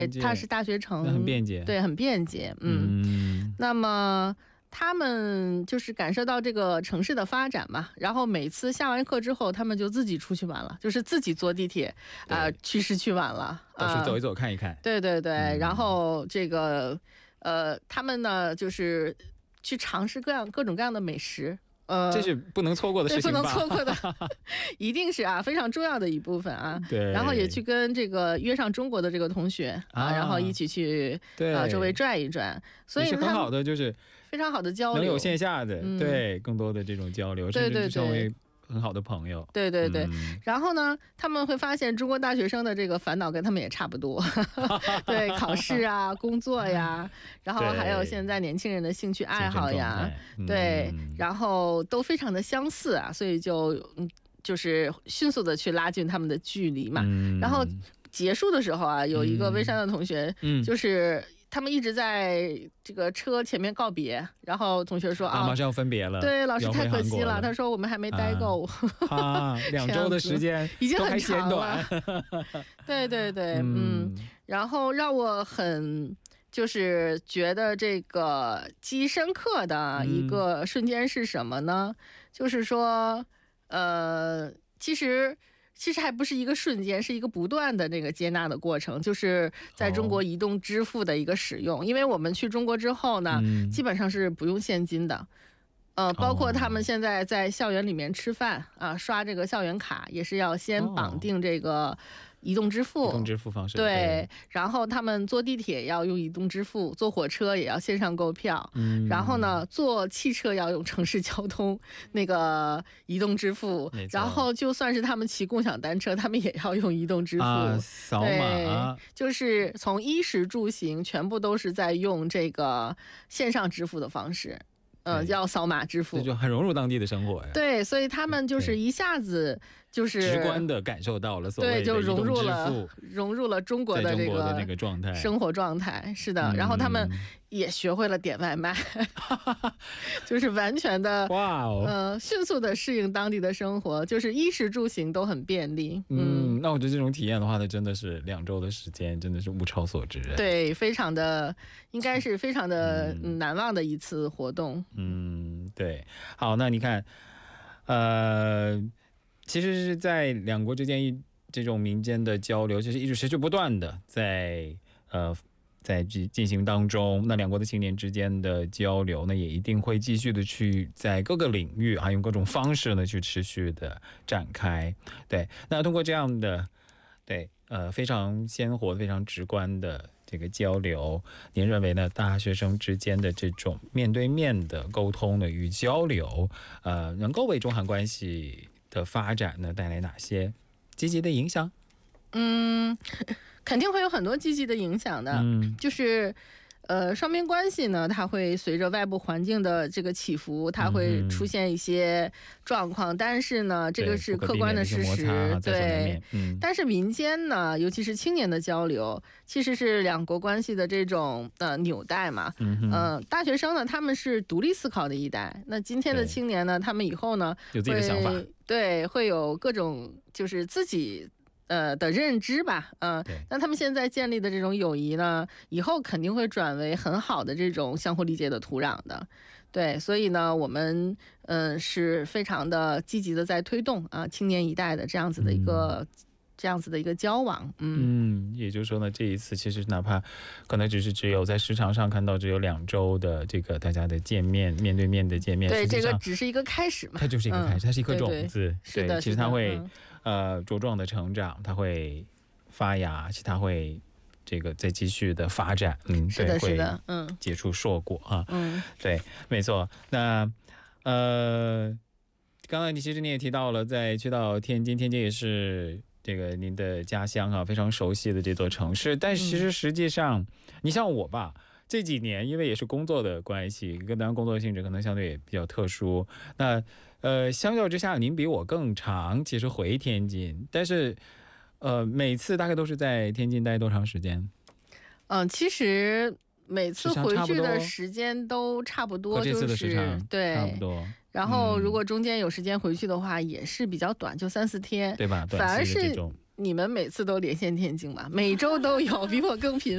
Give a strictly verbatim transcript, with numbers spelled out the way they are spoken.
它是大学城， 很便捷， 对，很便捷。嗯，嗯那么他们就是感受到这个城市的发展嘛，然后每次下完课之后，他们就自己出去玩了，就是自己坐地铁啊、呃、去市区玩了， 到处走一走看一看。 对对对，嗯、然后这个呃，他们呢就是去尝试各样各种各样的美食。呃， 这是不能错过的事情吧？ 不能错过的，一定是啊，非常重要的一部分啊。 对， 然后也去跟这个约上中国的这个同学啊，啊然后一起去对啊周围转一转，所以是很好的，就是非常好的交流， 能有线下的、嗯、对更多的这种交流， 对对对， 甚至成为很好的朋友。 对对对、嗯、然后呢他们会发现中国大学生的这个烦恼跟他们也差不多对，考试啊工作呀，然后还有现在年轻人的兴趣爱好呀、嗯、对，然后都非常的相似啊，所以就嗯就是迅速的去拉近他们的距离嘛、嗯、然后结束的时候啊，有一个微山的同学、嗯、就是他们一直在这个车前面告别，然后同学说 啊, 啊，马上要分别了， 对，老师太可惜了。他说我们还没待够啊，啊两周的时间已经很长了。对对对，嗯, 嗯，然后让我很就是觉得这个记忆深刻的一个瞬间是什么呢？嗯、就是说，呃，其实。其实还不是一个瞬间，是一个不断的那个接纳的过程，就是在中国移动支付的一个使用、哦、因为我们去中国之后呢、嗯、基本上是不用现金的，呃，包括他们现在在校园里面吃饭啊，刷这个校园卡也是要先绑定这个移动支付， 移动支付方式对, 对，然后他们坐地铁要用移动支付，坐火车也要线上购票，嗯，然后呢，坐汽车要用城市交通那个移动支付，然后就算是他们骑共享单车，他们也要用移动支付， 啊、扫码， 就是从衣食住行全部都是在用这个线上支付的方式。呃，要扫码支付， 这就很融入当地的生活呀。 对，所以他们就是一下子就是直观的感受到了所谓的移动支付， 对，就融入了融入了中国的这个那个状态， 生活状态。是的、嗯，然后他们也学会了点外卖，就是完全的哇哦， 呃，迅速的适应当地的生活，就是衣食住行都很便利。 嗯，嗯那我觉得这种体验的话呢，真的是两周的时间，真的是物超所值。 对，非常的，应该是非常的难忘的一次活动。 嗯，对，好，那你看，呃，其实是在两国之间一这种民间的交流，其实一直持续不断的在呃在进行当中。那两国的青年之间的交流呢，也一定会继续的去在各个领域啊，用各种方式呢去持续的展开。对，那通过这样的对呃非常鲜活、非常直观的这个交流，您认为呢？大学生之间的这种面对面的沟通的与交流，呃，能够为中韩关系的发展呢带来哪些积极的影响？ 嗯，肯定会有很多积极的影响的。嗯，就是呃，双边关系呢，它会随着外部环境的这个起伏，它会出现一些状况，嗯、但是呢，这个是客观的事实。对，对嗯、但是民间呢，尤其是青年的交流，其实是两国关系的这种呃纽带嘛。嗯、呃，大学生呢，他们是独立思考的一代，那今天的青年呢，他们以后呢， 有自己的想法， 对，会有各种就是自己。呃的认知吧，嗯、呃，那他们现在建立的这种友谊呢，以后肯定会转为很好的这种相互理解的土壤的，对，所以呢，我们嗯、呃、是非常的积极的在推动啊、呃、青年一代的这样子的一个。嗯这样子的一个交往， 嗯，嗯，也就是说呢，这一次其实哪怕可能只是只有在时长上看到只有两周的这个大家的见面，面对面的见面， 对，这个只是一个开始嘛， 它就是一个开始，嗯、它是一颗种子， 对，对对是的， 其实它会、 嗯、 呃茁壮的成长，它会发芽，其实它会这个再继续的发展，嗯， 是的，是的，嗯， 结出硕果啊， 嗯， 对，没错，那呃，刚才你其实你也提到了，在去到天津，天津也是。这个您的家乡啊，非常熟悉的这座城市，但其实实际上，嗯、你像我吧，这几年因为也是工作的关系，跟当然工作性质可能相对也比较特殊。那呃，相较之下，您比我更长，其实回天津，但是呃，每次大概都是在天津待多长时间？ 嗯，其实每次回去的时间都差不多， 和这次的时长对差不多。 然后如果中间有时间回去的话，嗯、也是比较短，就三四天， 对吧？ 反而是你们每次都连线天津嘛，每周都有，比我更频繁。